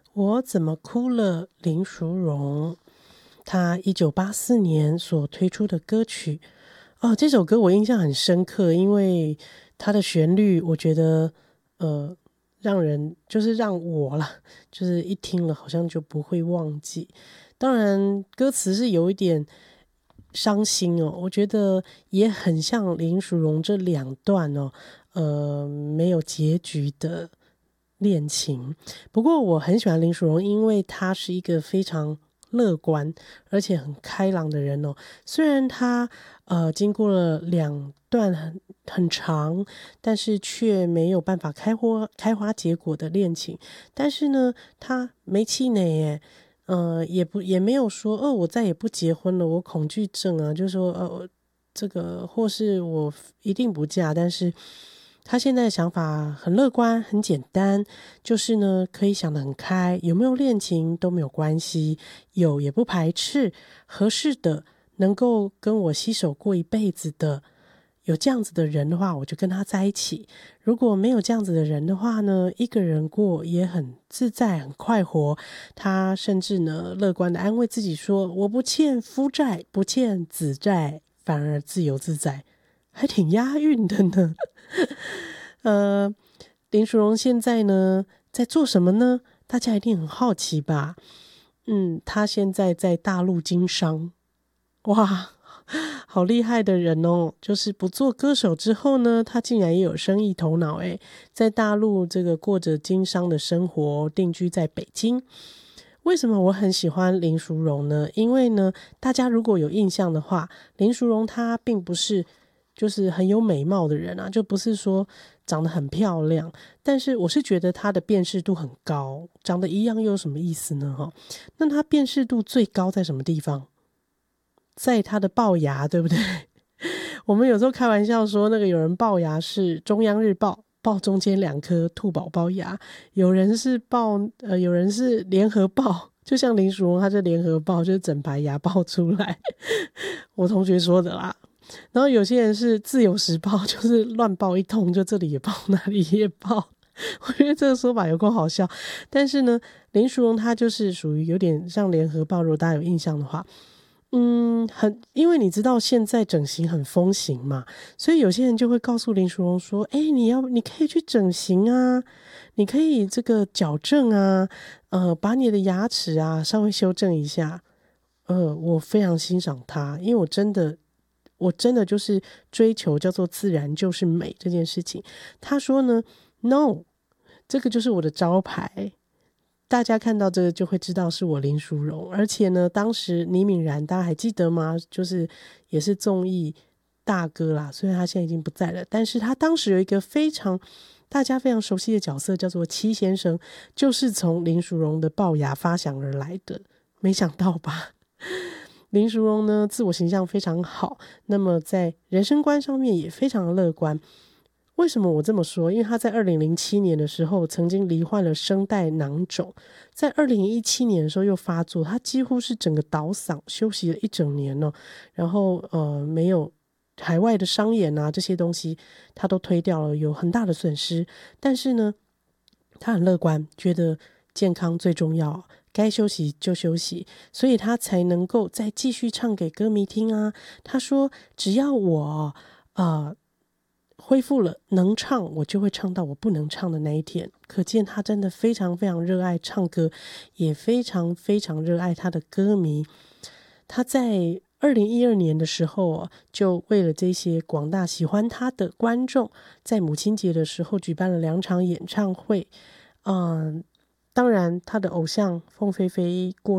我怎么哭了？林淑荣，她1984年所推出的歌曲这首歌我印象很深刻，因为它的旋律，我觉得让人就是让我啦，就是一听了好像就不会忘记。当然，歌词是有一点伤心哦，我觉得也很像林淑荣这两段没有结局的恋情。不过我很喜欢林淑荣，因为她是一个非常乐观而且很开朗的人哦。虽然她经过了两段很长，但是却没有办法开花结果的恋情，但是呢，她没气馁耶。也没有说我再也不结婚了，我恐惧症啊，就是说这个或是我一定不嫁，但是他现在的想法很乐观很简单，就是呢可以想得很开，有没有恋情都没有关系，有也不排斥，合适的能够跟我携手过一辈子的，有这样子的人的话，我就跟他在一起。如果没有这样子的人的话呢，一个人过也很自在很快活。他甚至呢乐观的安慰自己说，我不欠夫债不欠子债，反而自由自在，还挺押韵的呢。林淑荣现在呢在做什么呢？大家一定很好奇吧。他现在在大陆经商。哇，好厉害的人哦！就是不做歌手之后呢，他竟然也有生意头脑诶，在大陆这个过着经商的生活，定居在北京。为什么我很喜欢林淑荣呢？因为呢，大家如果有印象的话，林淑荣她并不是就是很有美貌的人啊，就不是说长得很漂亮，但是我是觉得她的辨识度很高。长得一样又有什么意思呢？那她辨识度最高在什么地方？在她的龅牙，对不对？我们有时候开玩笑说，那个有人龅牙是中央日报，报中间两颗兔宝宝牙；有人是有人是联合报，就像林淑荣，他是联合报，就是整排牙爆出来。我同学说的啦。然后有些人是自由时报，就是乱报一通，就这里也报，那里也报。我觉得这个说法有够好笑，但是呢，林淑荣她就是属于有点像联合报，如果大家有印象的话。因为你知道现在整形很风行嘛，所以有些人就会告诉林淑荣说：你可以去整形啊，你可以这个矫正啊，把你的牙齿啊稍微修正一下。我非常欣赏他，因为我真的就是追求叫做自然就是美这件事情。他说呢，No，这个就是我的招牌。大家看到这个就会知道是我林淑荣，而且呢，当时倪敏然大家还记得吗？就是也是综艺大哥啦，虽然他现在已经不在了，但是他当时有一个大家非常熟悉的角色，叫做戚先生，就是从林淑荣的龅牙发想而来的。没想到吧？林淑荣呢，自我形象非常好，那么在人生观上面也非常的乐观。为什么我这么说？因为他在2007年的时候曾经罹患了声带囊肿，在2017年的时候又发作，他几乎是整个倒嗓，休息了一整年哦。然后没有海外的商演啊这些东西，他都推掉了，有很大的损失。但是呢，他很乐观，觉得健康最重要，该休息就休息，所以他才能够再继续唱给歌迷听啊。他说：只要我恢复了能唱，我就会唱到我不能唱的那一天。可见他真的非常非常热爱唱歌，也非常非常热爱他的歌迷。他在2012年的时候就为了这些广大喜欢他的观众，在母亲节的时候举办了2场演唱会。当然他的偶像凤飞飞过